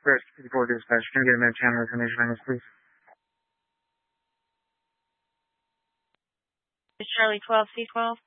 First, 54 dispatch, can I get a med channel information on this, please? It's Charlie 12, C12.